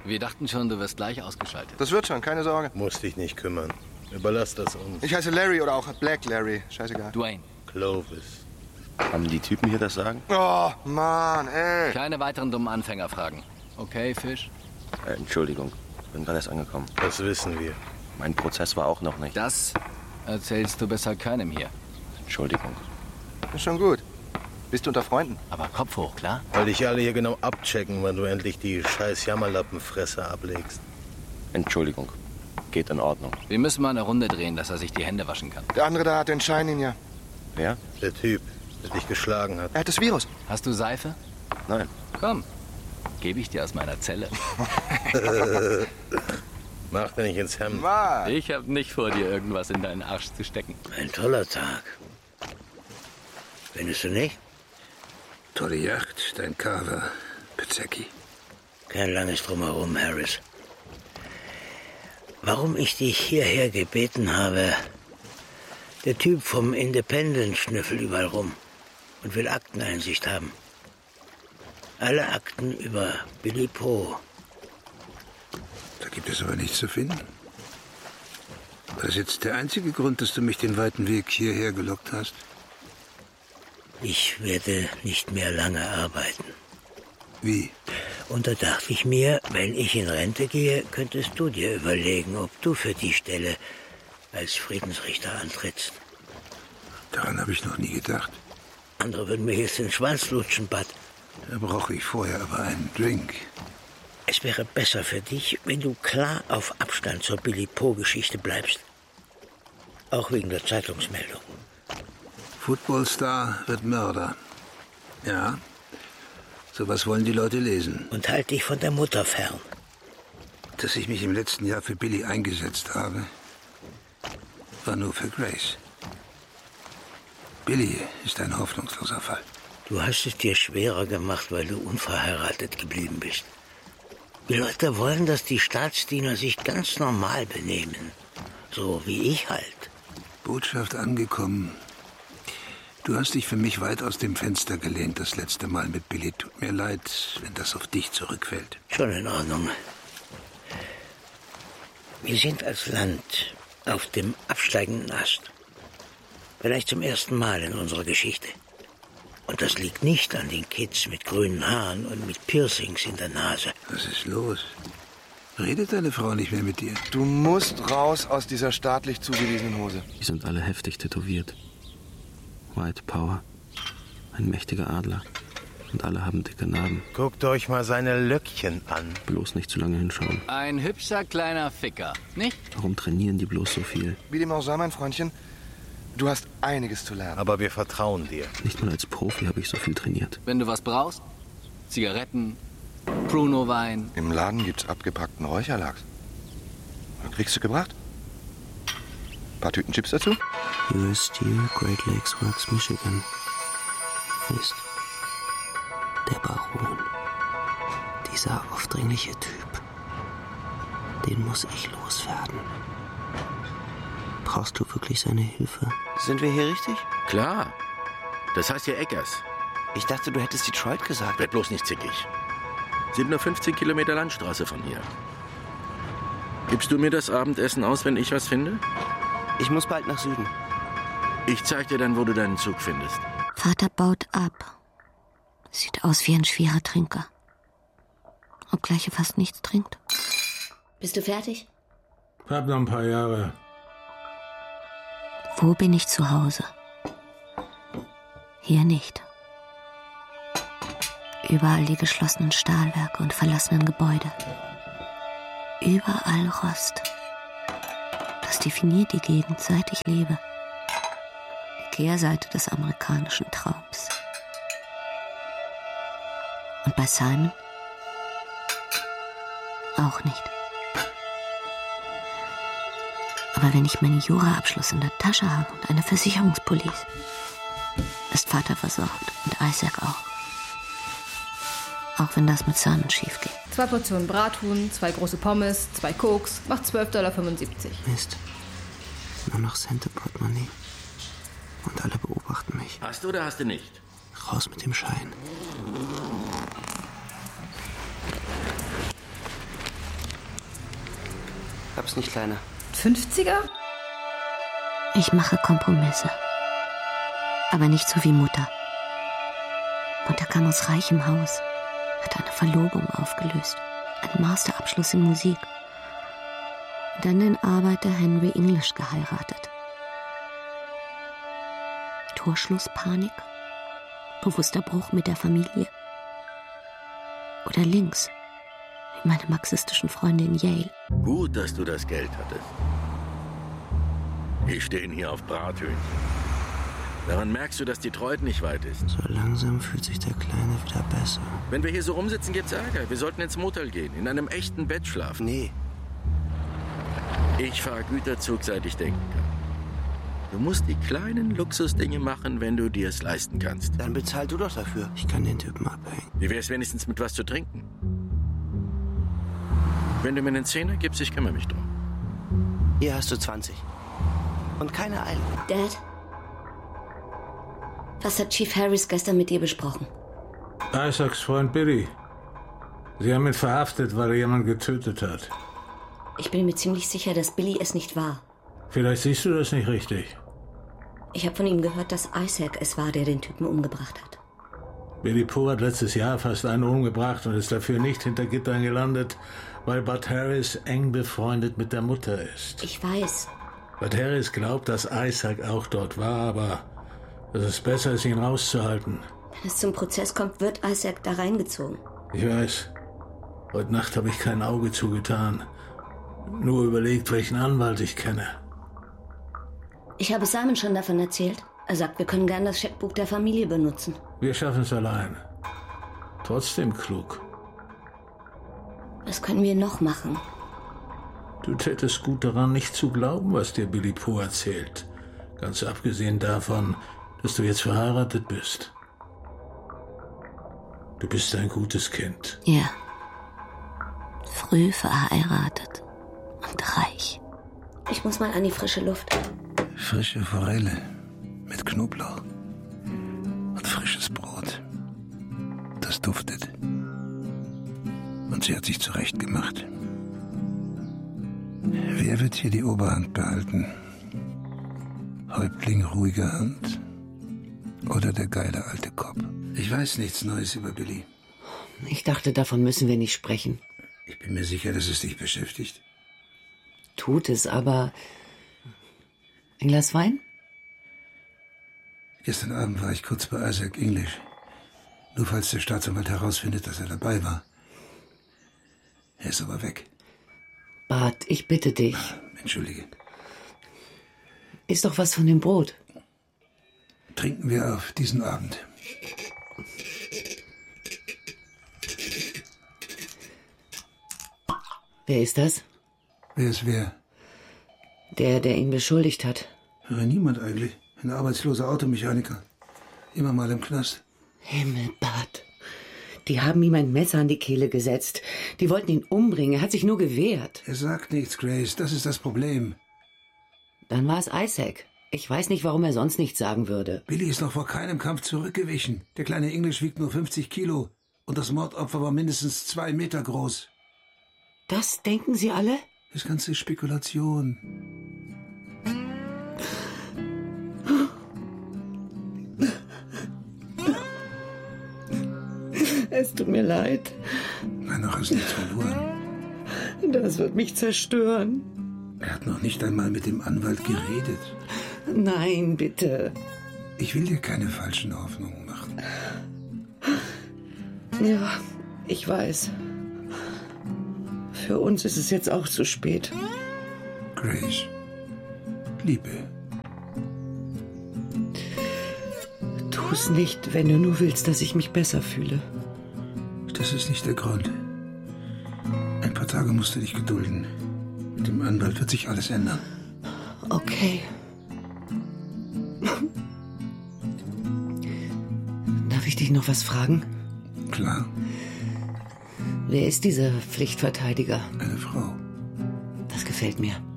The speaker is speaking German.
Wir dachten schon, du wirst gleich ausgeschaltet. Das wird schon, keine Sorge. Musst dich nicht kümmern. Überlass das uns. Ich heiße Larry oder auch Black Larry. Scheißegal. Dwayne. Clovis. Haben die Typen hier das Sagen? Oh, Mann, ey. Keine weiteren dummen Anfängerfragen. Okay, Fisch? Entschuldigung, bin gerade erst angekommen. Das wissen wir. Mein Prozess war auch noch nicht. Das erzählst du besser keinem hier. Entschuldigung. Ist schon gut. Bist du unter Freunden? Aber Kopf hoch, klar? Weil dich alle hier genau abchecken, wann du endlich die scheiß Jammerlappenfresse ablegst. Entschuldigung. Geht in Ordnung. Wir müssen mal eine Runde drehen, dass er sich die Hände waschen kann. Der andere da hat den Schein in ja. Wer? Der Typ, der dich geschlagen hat. Er hat das Virus. Hast du Seife? Nein. Komm, gebe ich dir aus meiner Zelle. Mach dir nicht ins Hemd. Mann. Ich hab nicht vor, dir irgendwas in deinen Arsch zu stecken. Ein toller Tag. Findest du nicht? Tolle Yacht, dein Carver, Pizzacki. Kein langes Drumherum, Harris. Warum ich dich hierher gebeten habe, der Typ vom Independent schnüffelt überall rum und will Akteneinsicht haben. Alle Akten über Billy Poe. Da gibt es aber nichts zu finden. Das ist jetzt der einzige Grund, dass du mich den weiten Weg hierher gelockt hast? Ich werde nicht mehr lange arbeiten. Wie? Und da dachte ich mir, wenn ich in Rente gehe, könntest du dir überlegen, ob du für die Stelle als Friedensrichter antrittst. Daran habe ich noch nie gedacht. Andere würden mir jetzt den Schwanz lutschen, Bud. Da brauche ich vorher aber einen Drink. Es wäre besser für dich, wenn du klar auf Abstand zur Billy Poe-Geschichte bleibst. Auch wegen der Zeitungsmeldung. Footballstar wird Mörder. Ja, sowas wollen die Leute lesen. Und halt dich von der Mutter fern. Dass ich mich im letzten Jahr für Billy eingesetzt habe, war nur für Grace. Billy ist ein hoffnungsloser Fall. Du hast es dir schwerer gemacht, weil du unverheiratet geblieben bist. Die Leute wollen, dass die Staatsdiener sich ganz normal benehmen. So wie ich halt. Botschaft angekommen. Du hast dich für mich weit aus dem Fenster gelehnt das letzte Mal mit Billy. Tut mir leid, wenn das auf dich zurückfällt. Schon in Ordnung. Wir sind als Land auf dem absteigenden Ast. Vielleicht zum ersten Mal in unserer Geschichte. Und das liegt nicht an den Kids mit grünen Haaren und mit Piercings in der Nase. Was ist los? Redet deine Frau nicht mehr mit dir? Du musst raus aus dieser staatlich zugewiesenen Hose. Die sind alle heftig tätowiert. White Power. Ein mächtiger Adler. Und alle haben dicke Narben. Guckt euch mal seine Löckchen an. Bloß nicht zu lange hinschauen. Ein hübscher kleiner Ficker, nicht? Warum trainieren die bloß so viel? Wie dem auch sei, mein Freundchen, du hast einiges zu lernen. Aber wir vertrauen dir. Nicht mal als Profi habe ich so viel trainiert. Wenn du was brauchst, Zigaretten, Pruno-Wein. Im Laden gibt's abgepackten Räucherlachs. Kriegst du gebracht? Ein paar Tüten Chips dazu? US Steel, Great Lakes Works, Michigan. Mist. Der Baron. Dieser aufdringliche Typ. Den muss ich loswerden. Brauchst du wirklich seine Hilfe? Sind wir hier richtig? Klar. Das heißt hier Eggers. Ich dachte, du hättest Detroit gesagt. Werd bloß nicht zickig. Sind nur 15 Kilometer Landstraße von hier. Gibst du mir das Abendessen aus, wenn ich was finde? Ich muss bald nach Süden. Ich zeig dir dann, wo du deinen Zug findest. Vater baut ab. Sieht aus wie ein schwerer Trinker. Obgleich er fast nichts trinkt. Bist du fertig? Hab noch ein paar Jahre. Wo bin ich zu Hause? Hier nicht. Überall die geschlossenen Stahlwerke und verlassenen Gebäude. Überall Rost. Das definiert die Gegend, seit ich lebe. Die Kehrseite des amerikanischen Traums. Und bei Simon? Auch nicht. Aber wenn ich meinen Jura-Abschluss in der Tasche habe und eine Versicherungspolice, ist Vater versorgt und Isaac auch. Auch wenn das mit Simon schief geht. 2 Portionen Brathuhn, 2 große Pommes, 2 Koks, macht $12,75. Mist. Nur noch Cent im Portemonnaie. Und alle beobachten mich. Hast du oder hast du nicht? Raus mit dem Schein. Hab's nicht, Kleine. 50er? Ich mache Kompromisse. Aber nicht so wie Mutter. Mutter kam aus reichem Haus, hat eine Verlobung aufgelöst, einen Masterabschluss in Musik. Und dann den Arbeiter Henry English geheiratet. Torschlusspanik? Bewusster Bruch mit der Familie? Oder links, wie meine marxistischen Freunde in Yale? Gut, dass du das Geld hattest. Wir stehen hier auf Brathühnchen. Daran merkst du, dass Detroit nicht weit ist. So langsam fühlt sich der Kleine wieder besser. Wenn wir hier so rumsitzen, gibt's Ärger. Wir sollten ins Motel gehen, in einem echten Bett schlafen. Nee. Ich fahre Güterzug, seit ich denken kann. Du musst die kleinen Luxusdinge machen, wenn du dir es leisten kannst. Dann bezahl du doch dafür. Ich kann den Typen abhängen. Wie wär's wenigstens mit was zu trinken? Wenn du mir einen Zehner gibst, ich kümmere mich drum. Hier hast du 20. Und keine Eile. Dad? Was hat Chief Harris gestern mit dir besprochen? Isaacs Freund Billy. Sie haben ihn verhaftet, weil er jemanden getötet hat. Ich bin mir ziemlich sicher, dass Billy es nicht war. Vielleicht siehst du das nicht richtig. Ich habe von ihm gehört, dass Isaac es war, der den Typen umgebracht hat. Billy Poe hat letztes Jahr fast einen umgebracht und ist dafür nicht hinter Gittern gelandet, weil Bud Harris eng befreundet mit der Mutter ist. Ich weiß. Bud Harris glaubt, dass Isaac auch dort war, aber dass es besser ist, ihn rauszuhalten. Wenn es zum Prozess kommt, wird Isaac da reingezogen. Ich weiß. Heute Nacht habe ich kein Auge zugetan. Nur überlegt, welchen Anwalt ich kenne. Ich habe Simon schon davon erzählt. Er sagt, wir können gern das Scheckbuch der Familie benutzen. Wir schaffen es allein. Trotzdem klug. Was können wir noch machen? Du tätest gut daran, nicht zu glauben, was dir Billy Poe erzählt. Ganz abgesehen davon, dass du jetzt verheiratet bist. Du bist ein gutes Kind. Ja. Früh verheiratet und reich. Ich muss mal an die frische Luft. Frische Forelle mit Knoblauch und frisches Brot. Das duftet. Und sie hat sich zurechtgemacht. Wer wird hier die Oberhand behalten? Häuptling ruhiger Hand oder der geile alte Kopf? Ich weiß nichts Neues über Billy. Ich dachte, davon müssen wir nicht sprechen. Ich bin mir sicher, dass es dich beschäftigt. Tut es, aber... Ein Glas Wein? Gestern Abend war ich kurz bei Isaac English. Nur falls der Staatsanwalt herausfindet, dass er dabei war. Er ist aber weg. Bart, ich bitte dich. Entschuldige. Iss doch was von dem Brot. Trinken wir auf diesen Abend. Wer ist das? Wer ist wer? Der ihn beschuldigt hat. Ja, niemand eigentlich. Ein arbeitsloser Automechaniker. Immer mal im Knast. Himmelbart. Die haben ihm ein Messer an die Kehle gesetzt. Die wollten ihn umbringen. Er hat sich nur gewehrt. Er sagt nichts, Grace. Das ist das Problem. Dann war es Isaac. Ich weiß nicht, warum er sonst nichts sagen würde. Billy ist noch vor keinem Kampf zurückgewichen. Der kleine English wiegt nur 50 Kilo. Und das Mordopfer war mindestens 2 Meter groß. Das denken Sie alle? Das Ganze ist Spekulation. Es tut mir leid. Nein, noch ist nichts verloren. Das wird mich zerstören. Er hat noch nicht einmal mit dem Anwalt geredet. Nein, bitte. Ich will dir keine falschen Hoffnungen machen. Ja, ich weiß. Für uns ist es jetzt auch zu spät. Grace, Liebe. Tu es nicht, wenn du nur willst, dass ich mich besser fühle. Das ist nicht der Grund. Ein paar Tage musst du dich gedulden. Mit dem Anwalt wird sich alles ändern. Okay. Darf ich dich noch was fragen? Klar. Wer ist dieser Pflichtverteidiger? Eine Frau. Das gefällt mir.